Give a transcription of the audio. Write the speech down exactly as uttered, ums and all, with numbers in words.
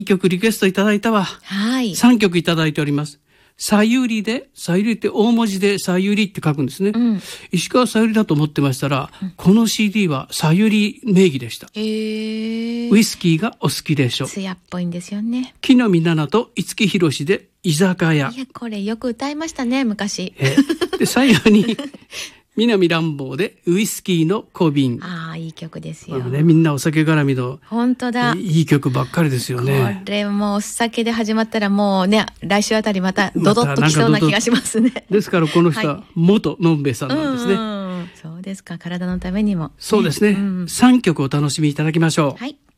いっきょくリクエストいただいたわ。 はい。 さんきょくいただいております。さゆりで、さゆりって大文字でさゆりって書くんですね。 うん、 石川さゆりだと思ってましたら、うん、この シーディー はさゆり名義でした。 へー。 ウイスキーがお好きでしょ。 艶っぽいんですよね。 木の実奈々と五木ひろしで居酒屋。 いや、これよく歌いましたね、昔。 えで最後に南乱暴でウイスキーの小瓶。 ああ、いい曲ですよ。 ね、みんなお酒絡みの本当だ、 いい曲ばっかりですよね。 これもうお酒で始まったらもうね、来週あたりまたドドッときそうな気がしますね。 ですからこの人は元のんべえさんなんですね。 うんうん、そうですか。体のためにも、ね、 そうですね、うん、さんきょくお楽しみいただきましょう。 はい。